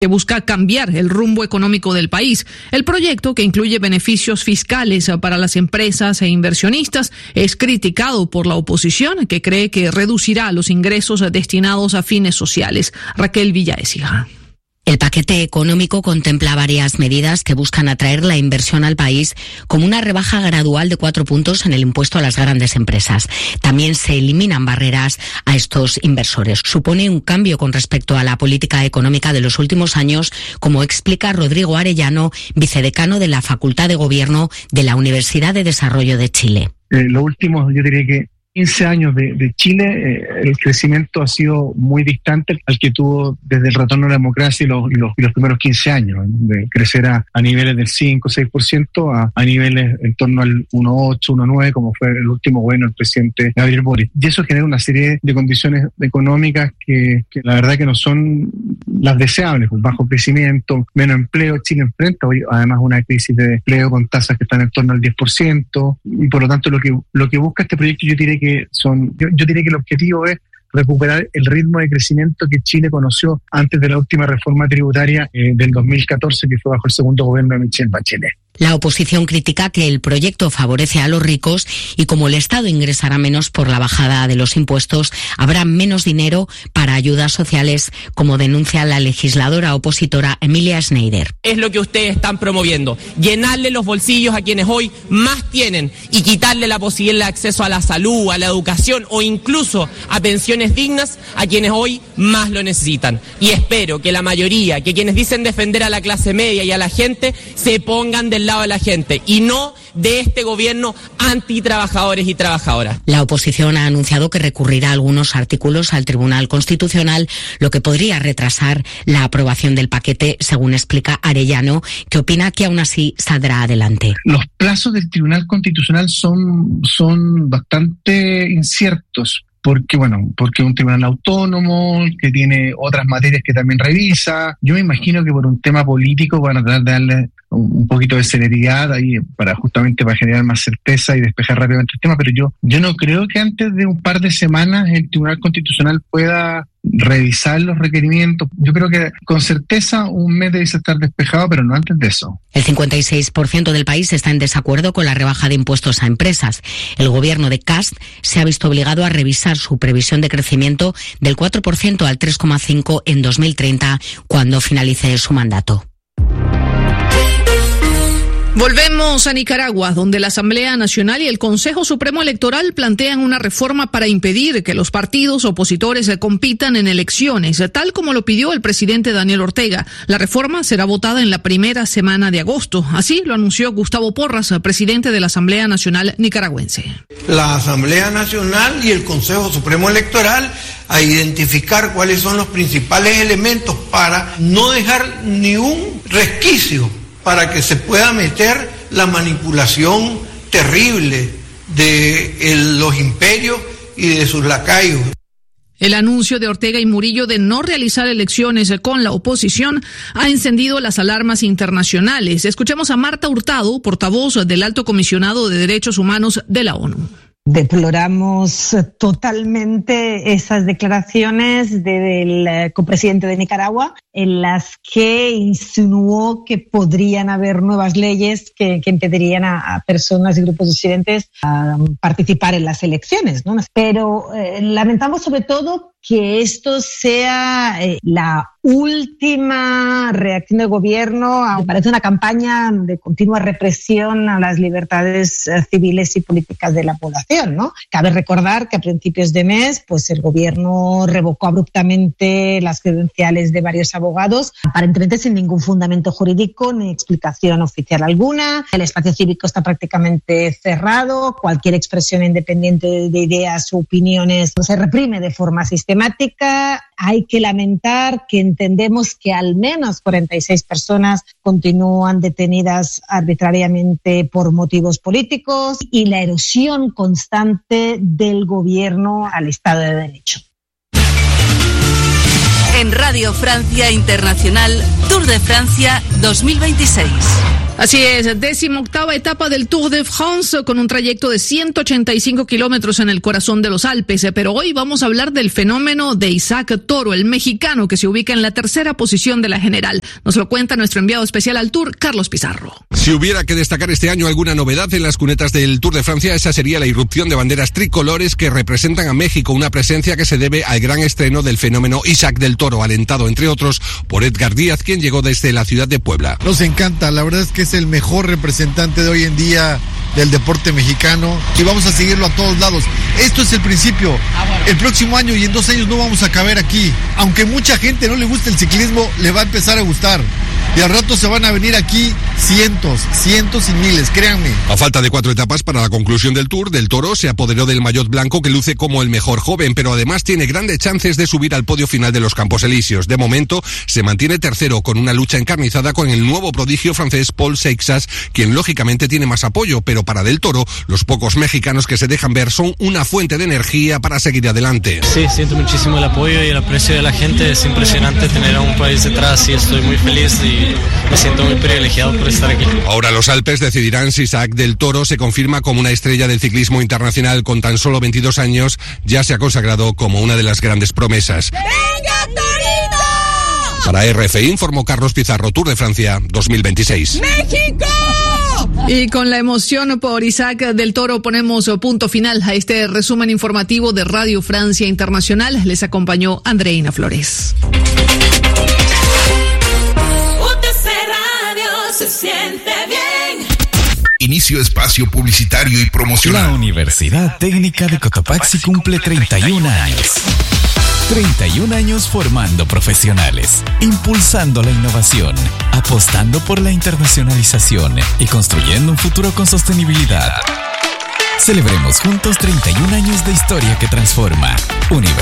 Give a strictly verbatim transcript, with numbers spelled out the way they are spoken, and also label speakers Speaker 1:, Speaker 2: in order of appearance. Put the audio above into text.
Speaker 1: que busca cambiar el rumbo económico del país. El proyecto, que incluye beneficios fiscales para las empresas e inversionistas, es criticado por la oposición, que cree que reducirá los ingresos destinados a fines sociales. Raquel Villaécija.
Speaker 2: El paquete económico contempla varias medidas que buscan atraer la inversión al país, como una rebaja gradual de cuatro puntos en el impuesto a las grandes empresas. También se eliminan barreras a estos inversores. Supone un cambio con respecto a la política económica de los últimos años, como explica Rodrigo Arellano, vicedecano de la Facultad de Gobierno de la Universidad de Desarrollo de Chile.
Speaker 3: Eh, lo último, yo diría que quince años de, de Chile, eh, el crecimiento ha sido muy distante al que tuvo desde el retorno a la democracia y los, y los, y los primeros quince años, ¿eh? De crecer a, a niveles del cinco o seis por ciento a, a niveles en torno al uno coma ocho, uno coma nueve, como fue el último gobierno del presidente Gabriel Boric. Y eso genera una serie de condiciones económicas que, que la verdad que no son las deseables, pues bajo crecimiento, menos empleo. Chile enfrenta hoy además una crisis de empleo con tasas que están en torno al diez por ciento, y por lo tanto lo que, lo que busca este proyecto, yo diría que son, yo, yo diría que el objetivo es recuperar el ritmo de crecimiento que Chile conoció antes de la última reforma tributaria eh, del dos mil catorce, que fue bajo el segundo gobierno de Michelle Bachelet.
Speaker 2: La oposición critica que el proyecto favorece a los ricos y como el Estado ingresará menos por la bajada de los impuestos, habrá menos dinero para ayudas sociales, como denuncia la legisladora opositora Emilia Schneider.
Speaker 4: Es lo que ustedes están promoviendo, llenarle los bolsillos a quienes hoy más tienen y quitarle la posibilidad de acceso a la salud, a la educación o incluso a pensiones dignas a quienes hoy más lo necesitan. Y espero que la mayoría, que quienes dicen defender a la clase media y a la gente, se pongan del lado de la gente y no de este gobierno antitrabajadores y trabajadoras.
Speaker 2: La oposición ha anunciado que recurrirá algunos artículos al Tribunal Constitucional, lo que podría retrasar la aprobación del paquete, según explica Arellano, que opina que aún así saldrá adelante.
Speaker 3: Los plazos del Tribunal Constitucional son, son bastante inciertos. Porque, bueno, porque es un tribunal autónomo, que tiene otras materias que también revisa. Yo me imagino que por un tema político van a tratar de darle un, un poquito de celeridad ahí para justamente para generar más certeza y despejar rápidamente el tema, pero yo, yo no creo que antes de un par de semanas el Tribunal Constitucional pueda revisar los requerimientos. Yo creo que con certeza un mes debe estar despejado, pero no antes de eso.
Speaker 2: El cincuenta y seis por ciento del país está en desacuerdo con la rebaja de impuestos a empresas. El gobierno de Kast se ha visto obligado a revisar su previsión de crecimiento del cuatro por ciento al tres coma cinco por ciento en dos mil treinta, cuando finalice su mandato.
Speaker 1: Volvemos a Nicaragua, donde la Asamblea Nacional y el Consejo Supremo Electoral plantean una reforma para impedir que los partidos opositores compitan en elecciones, tal como lo pidió el presidente Daniel Ortega. La reforma será votada en la primera semana de agosto. Así lo anunció Gustavo Porras, presidente de la Asamblea Nacional nicaragüense.
Speaker 5: La Asamblea Nacional y el Consejo Supremo Electoral a identificar cuáles son los principales elementos para no dejar ni un resquicio para que se pueda meter la manipulación terrible de el, los imperios y de sus lacayos.
Speaker 1: El anuncio de Ortega y Murillo de no realizar elecciones con la oposición ha encendido las alarmas internacionales. Escuchemos a Marta Hurtado, portavoz del Alto Comisionado de Derechos Humanos de la ONU.
Speaker 6: Deploramos totalmente esas declaraciones del copresidente de Nicaragua, en las que insinuó que podrían haber nuevas leyes que, que impedirían a, a personas y grupos disidentes a participar en las elecciones, ¿no? Pero eh, lamentamos sobre todo que esto sea eh, la última reacción del gobierno. Me parece una campaña de continua represión a las libertades eh, civiles y políticas de la población, ¿no? Cabe recordar que a principios de mes, pues el gobierno revocó abruptamente las credenciales de varios abogados, aparentemente sin ningún fundamento jurídico ni explicación oficial alguna. El espacio cívico está prácticamente cerrado. Cualquier expresión independiente de ideas o opiniones se reprime de forma sistemática. Hay que lamentar que entendemos que al menos cuarenta y seis personas continúan detenidas arbitrariamente por motivos políticos y la erosión constante del gobierno al Estado de Derecho.
Speaker 7: En Radio Francia Internacional, Tour de Francia dos mil veintiséis.
Speaker 1: Así es, decimoctava etapa del Tour de France con un trayecto de ciento ochenta y cinco kilómetros en el corazón de los Alpes. Pero hoy vamos a hablar del fenómeno de Isaac Toro, el mexicano que se ubica en la tercera posición de la general. Nos lo cuenta nuestro enviado especial al Tour, Carlos Pizarro.
Speaker 7: Si hubiera que destacar este año alguna novedad en las cunetas del Tour de Francia, esa sería la irrupción de banderas tricolores que representan a México, una presencia que se debe al gran estreno del fenómeno Isaac del Toro, alentado entre otros por Edgar Díaz, quien llegó desde la ciudad de Puebla.
Speaker 8: Nos encanta, la verdad es que es el mejor representante de hoy en día del deporte mexicano y vamos a seguirlo a todos lados. Esto es el principio. El próximo año y en dos años no vamos a caber aquí. Aunque mucha gente no le guste el ciclismo, le va a empezar a gustar. Y al rato se van a venir aquí cientos, cientos y miles, créanme.
Speaker 7: A falta de cuatro etapas para la conclusión del Tour, Del Toro se apoderó del maillot blanco que luce como el mejor joven, pero además tiene grandes chances de subir al podio final de los Campos Elíseos. De momento se mantiene tercero con una lucha encarnizada con el nuevo prodigio francés Paul Seixas, quien lógicamente tiene más apoyo, pero para Del Toro los pocos mexicanos que se dejan ver son una fuente de energía para seguir adelante.
Speaker 9: Sí, siento muchísimo el apoyo y el aprecio de la gente. Es impresionante tener a un país detrás y estoy muy feliz y me siento muy privilegiado por estar aquí.
Speaker 7: Ahora los Alpes decidirán si Isaac del Toro se confirma como una estrella del ciclismo internacional. Con tan solo veintidós años ya se ha consagrado como una de las grandes promesas.
Speaker 10: ¡Venga, Torito!
Speaker 7: Para R F I informó Carlos Pizarro, Tour de Francia dos mil veintiséis.
Speaker 10: ¡México!
Speaker 1: Y con la emoción por Isaac del Toro ponemos punto final a este resumen informativo de Radio Francia Internacional. Les acompañó Andreina Flores.
Speaker 10: Se siente bien.
Speaker 11: Inicio espacio publicitario y promocional.
Speaker 12: La Universidad Técnica de Cotopaxi cumple treinta y un años. treinta y un años formando profesionales, impulsando la innovación, apostando por la internacionalización y construyendo un futuro con sostenibilidad. Celebremos juntos treinta y un años de historia que transforma. Universidad